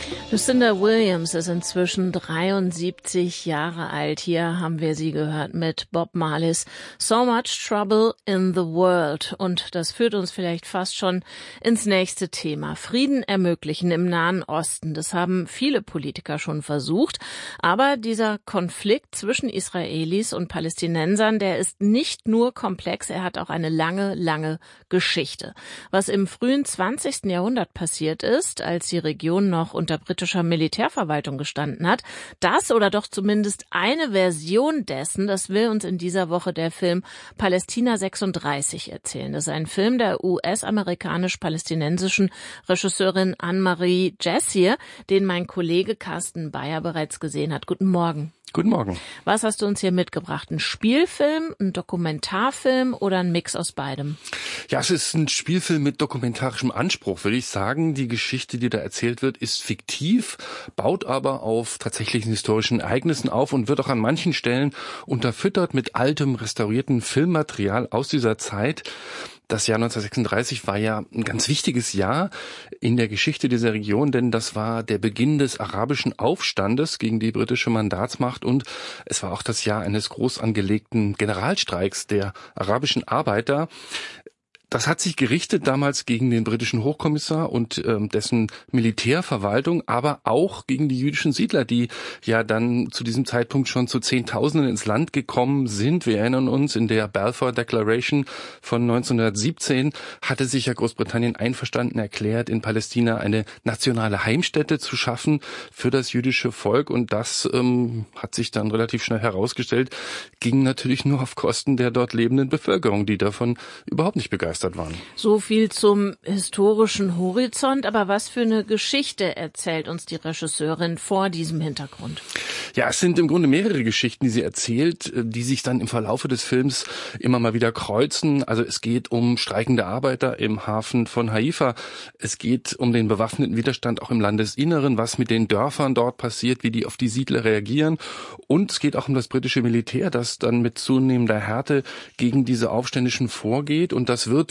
Lucinda Williams ist inzwischen 73 Jahre alt. Hier haben wir sie gehört mit Bob Marleys So Much Trouble in the World. Und das führt uns vielleicht fast schon ins nächste Thema. Frieden ermöglichen im Nahen Osten. Das haben viele Politiker schon versucht. Aber dieser Konflikt zwischen Israelis und Palästinensern, der ist nicht nur komplex, er hat auch eine lange, lange Geschichte. Was im frühen 20. Jahrhundert passiert ist, als die Region noch unter britischer Militärverwaltung gestanden hat. Das oder doch zumindest eine Version dessen, das will uns in dieser Woche der Film Palästina 36 erzählen. Das ist ein Film der US-amerikanisch-palästinensischen Regisseurin Anne-Marie Jessier, den mein Kollege Carsten Bayer bereits gesehen hat. Guten Morgen. Guten Morgen. Was hast du uns hier mitgebracht? Ein Spielfilm, ein Dokumentarfilm oder ein Mix aus beidem? Ja, es ist ein Spielfilm mit dokumentarischem Anspruch, würde ich sagen. Die Geschichte, die da erzählt wird, ist fiktiv, baut aber auf tatsächlichen historischen Ereignissen auf und wird auch an manchen Stellen unterfüttert mit altem, restaurierten Filmmaterial aus dieser Zeit. Das Jahr 1936 war ja ein ganz wichtiges Jahr in der Geschichte dieser Region, denn das war der Beginn des arabischen Aufstandes gegen die britische Mandatsmacht und es war auch das Jahr eines groß angelegten Generalstreiks der arabischen Arbeiter. Das hat sich gerichtet damals gegen den britischen Hochkommissar und dessen Militärverwaltung, aber auch gegen die jüdischen Siedler, die ja dann zu diesem Zeitpunkt schon zu Zehntausenden ins Land gekommen sind. Wir erinnern uns, in der Balfour Declaration von 1917 hatte sich ja Großbritannien einverstanden erklärt, in Palästina eine nationale Heimstätte zu schaffen für das jüdische Volk. Und das hat sich dann relativ schnell herausgestellt, ging natürlich nur auf Kosten der dort lebenden Bevölkerung, die davon überhaupt nicht begeistert waren. So viel zum historischen Horizont, aber was für eine Geschichte erzählt uns die Regisseurin vor diesem Hintergrund? Ja, es sind im Grunde mehrere Geschichten, die sie erzählt, die sich dann im Verlaufe des Films immer mal wieder kreuzen. Also es geht um streikende Arbeiter im Hafen von Haifa. Es geht um den bewaffneten Widerstand auch im Landesinneren, was mit den Dörfern dort passiert, wie die auf die Siedler reagieren. Und es geht auch um das britische Militär, das dann mit zunehmender Härte gegen diese Aufständischen vorgeht. Und das wird